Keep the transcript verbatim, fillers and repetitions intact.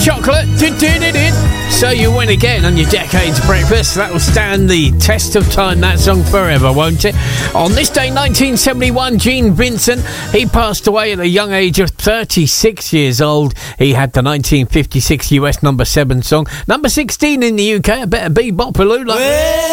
Chocolate. So you win again on your Decades Breakfast. That will stand the test of time, that song, forever, won't it? On this day, nineteen seventy-one, Gene Vincent, he passed away at a young age of thirty-six years old. He had the nineteen fifty-six U S number seven song, number sixteen in the U K. A bit of bebop-a-loo like